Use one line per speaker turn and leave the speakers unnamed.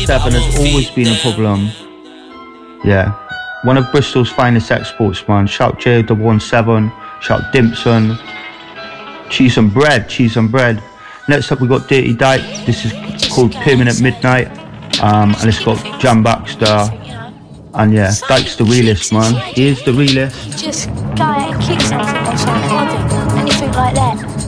007 has always been a problem. Yeah. One of Bristol's finest exports, man. Shout J017, shout Dimpson. Cheese and bread. Next up we got Dirty Dyke. This is called Permanent Midnight. And it's got Jam Baxter. And yeah, Dyke's the realist, man. He is the realist.
Just guy kicks something or something, anything like that.